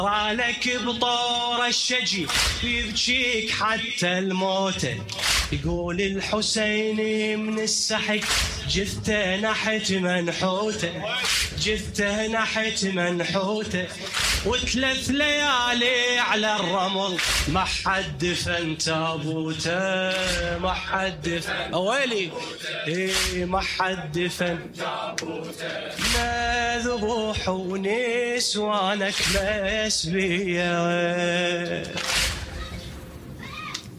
رالك بطور الشجي يبكيك حتى الموتى، يقول الحسين من السحق جثته نحت منحوته، جثته نحت منحوته، وثلاث ليالي على الرمل ما حد دفن تابوته، ما حد دفن ويلي ما حد دفن تابوته، لا ذبوح ونسوانك بس بيا